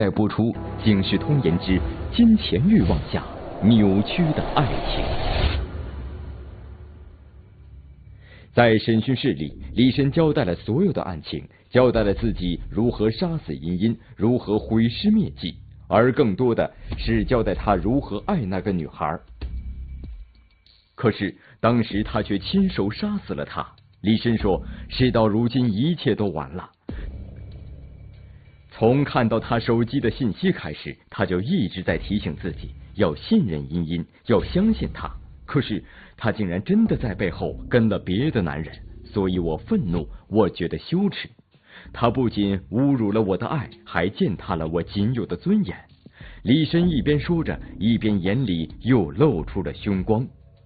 在播出《警世通言之金钱欲望下扭曲的爱情》。在审讯室里，李申交代了所有的案情，交代了自己如何杀死茵茵，如何毁尸灭迹，而更多的是交代他如何爱那个女孩。可是当时他却亲手杀死了她。李申说，事到如今一切都晚了。从看到他手机的信息开始，他就一直在提醒自己要信任茵茵，要相信她。可是他竟然真的在背后跟了别的男人，所以我愤怒，我觉得羞耻。他不仅侮辱了我的爱，还践踏了我仅有的尊严。李申一边说着，一边眼里又露出了凶光。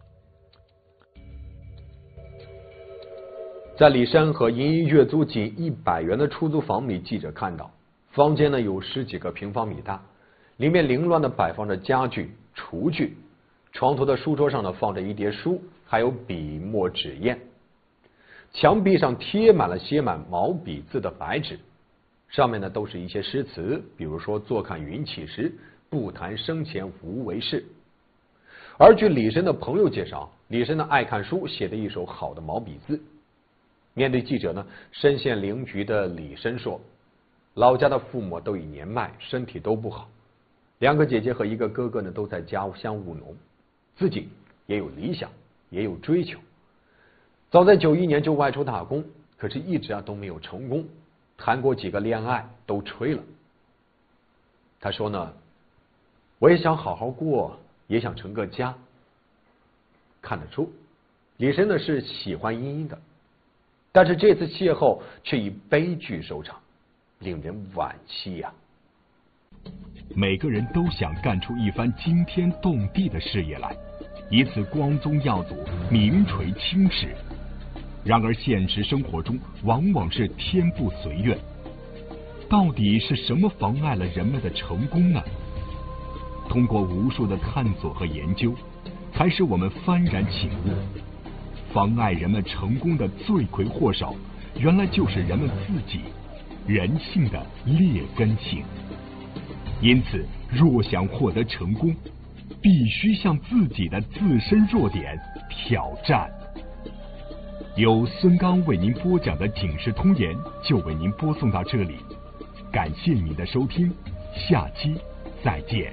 在李申和茵茵月租仅100元的出租房里，记者看到房间呢有10几个平方米大，里面凌乱的摆放着家具、厨具，床头的书桌上呢放着一叠书，还有笔墨纸砚，墙壁上贴满了写满毛笔字的白纸，上面呢都是一些诗词，比如说坐看云起时，不谈生前无为事。而据李申的朋友介绍，李申呢爱看书，写的一手好的毛笔字。面对记者呢，身陷囹圄的李申说，老家的父母都已年迈，身体都不好，2个姐姐和1个哥哥呢都在家乡务农，自己也有理想，也有追求。早在91年就外出打工，可是一直都没有成功，谈过几个恋爱都吹了。他说呢，我也想好好过，也想成个家。看得出李申呢是喜欢茵茵的，但是这次邂逅却以悲剧收场，令人惋惜呀。 每个人都想干出一番惊天动地的事业来，以此光宗耀祖，名垂青史。然而现实生活中往往是天不随愿，到底是什么妨碍了人们的成功呢？通过无数的探索和研究，才使我们幡然醒悟，妨碍人们成功的罪魁祸首，原来就是人们自己，人性的劣根性。因此，若想获得成功，必须向自己的自身弱点挑战。由孙刚为您播讲的《警世通言》就为您播送到这里，感谢您的收听，下期再见。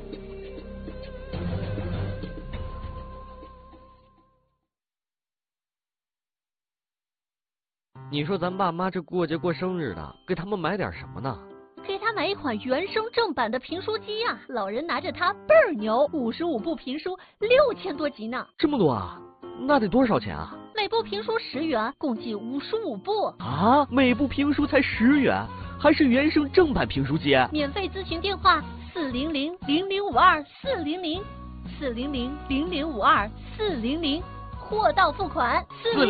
你说咱爸妈这过节过生日的，给他们买点什么呢？ 给他买一款原声正版的评书机啊，老人拿着它倍儿牛，55部评书6000多集呢。 这么多啊？那得多少钱啊？ 每部评书10元，共计55部啊！每部评书才10元，还是原声正版评书机？ 免费咨询电话400-0052-400，400-0052-400，货到付款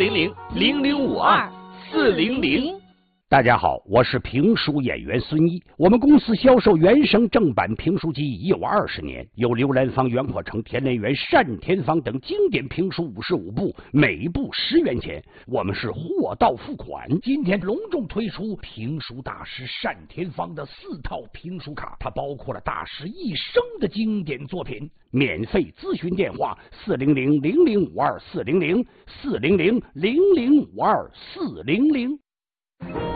400-0052-400。 大家好，我是评书演员孙一。我们公司销售原声正版评书机已有20年，有刘兰芳、袁阔成、田连元、单田芳等经典评书55部，每部10元钱。我们是货到付款。今天隆重推出评书大师单田芳的4套评书卡，它包括了大师一生的经典作品。免费咨询电话400-0052-400，400-0052-400。